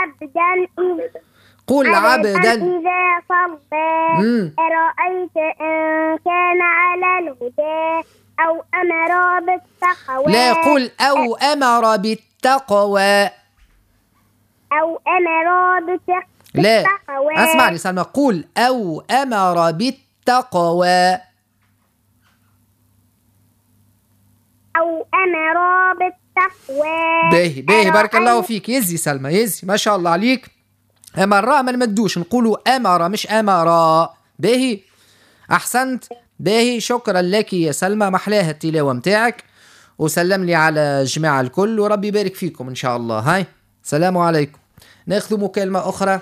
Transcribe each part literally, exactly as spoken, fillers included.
عبدا إذا قل عبدا إذا صلى أرأيت إن كان على الهدى أو أمر بالتقوى. لا، قل أو أمر بالتقوى. أو أمر بالتقوى. لا، اسمعني سلمى، قل أو أمر بالتقوى. أو أمر بالتقوى. باهي باهي، بارك الله فيك. يزي سلمى، يزي، ما شاء الله عليك. أمر ما نمدوش، نقولوا أمر مش أمر. باهي، أحسنت. باهي، شكرا لك يا سلمى، محلاها التلاوة متاعك، وسلم لي على الجماعة الكل، وربي يبارك فيكم إن شاء الله. هاي، السلام عليكم. ناخذ مكالمة أخرى.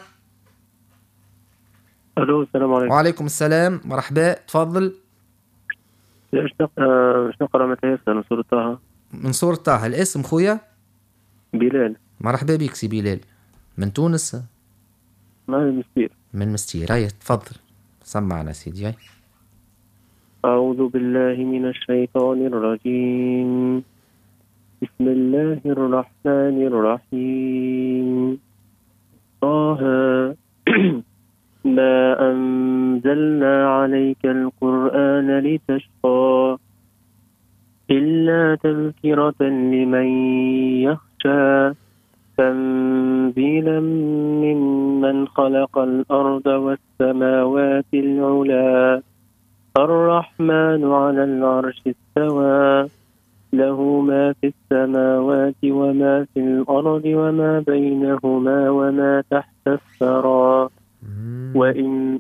الو، السلام عليكم. وعليكم السلام، مرحبا، تفضل. ايش ايش نقرا متى يسأل من سورة طه؟ من سورة طه. الاسم خويا؟ بلال. مرحبا بك سي بلال. من تونس؟ ما مستير. من مستير. هيا تفضل، سمعنا سيدي. هاي. أعوذ بالله من الشيطان الرجيم. بسم الله الرحمن الرحيم. طه ما أنزلنا عليك القرآن لتشقى إلا تذكرة لمن يخشى تنزيلا ممن خلق الأرض والسماوات العلى الرحمن على العرش استوى له ما في السماوات وما في الأرض وما بينهما وما تحت الثرى وإن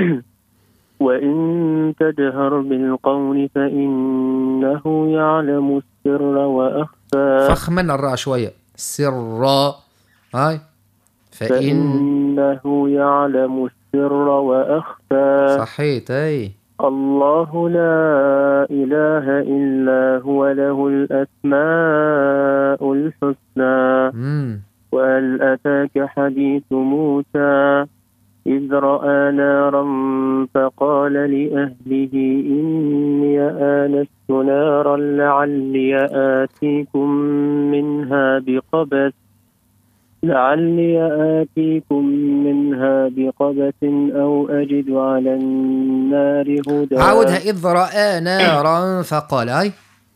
وإن تجهر بالقول فإنه يعلم السر وأخفى. فخ من الراء شوية. سرا. هاي. فإن فإنه يعلم السر وأخفى. صحيت. أي الله لا إله إلا هو له الأسماء الحسنى. مم. وهل أتاك حديث موسى إذ رأى نارا فقال لأهله إني آنست نارا لعلي آتيكم منها بقبس لعلي آتيكم منها بقبس أو أجد على النار هدى. عاودها. إذ رأى نارا فقال. أي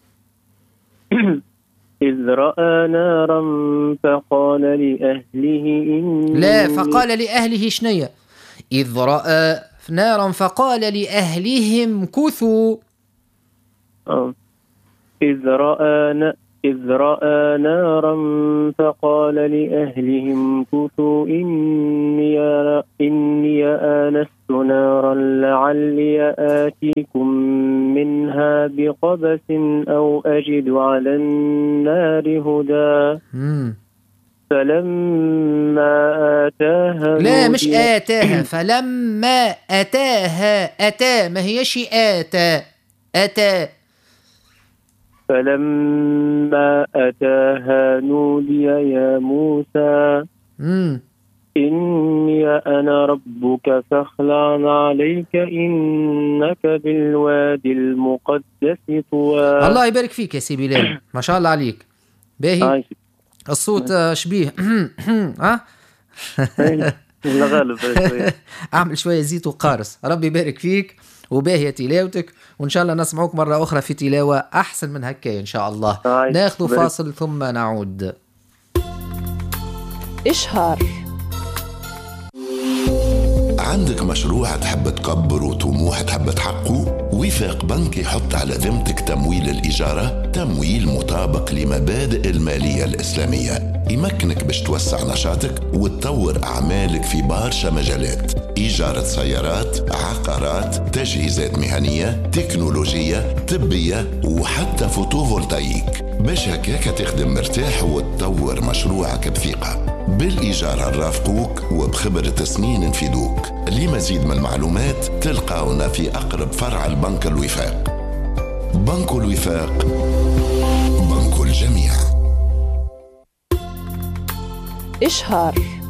إذ رأى نارا فقال لأهله إني لا، فقال لأهله شنية؟ إذ رأى نارا فقال لأهلهم كثوا. آه. إذ رأى ن... إذ رأى نارا فقال لأهلهم كثوا إني إني آنست نارا لعلي آتيكم منها بقبس أو أجد على النار هدى. مم. فلما آتاها لا، مش آتاها. فلما أتاها. أتى، ما هيش آتى. أتى. فلما أتاها نودي يا موسى مم. إني أنا ربك فاخلع عليك إنك بالوادي المقدس طوى. الله يبارك فيك يا سي بلال، ما شاء الله عليك. باهي. الصوت شبيه. ها لا غالب. اعمل شويه زيت وقارص. ربي يبارك فيك، وباهية تلاوتك، وإن شاء الله نسمعوك مرة أخرى في تلاوة أحسن من هكا إن شاء الله. ناخذ فاصل ثم نعود. إشهار. عندك مشروع تحب تكبر وطموح تحب تحققه؟ وفاق بنك يحط على ذمتك تمويل الإجارة، تمويل مطابق لمبادئ المالية الإسلامية، يمكنك باش توسع نشاطك وتطور أعمالك في برشا مجالات: إيجارة سيارات، عقارات، تجهيزات مهنية، تكنولوجية، طبية، وحتى فوتوفولتايك، باش هكاك تخدم مرتاح وتطور مشروعك بثقة. بالإيجار نرافقوك وبخبرة سنين نفيدوك. لمزيد من المعلومات تلقاونا في أقرب فرع البنك الوفاق. بنك الوفاق، بنك الجميع. إشهار.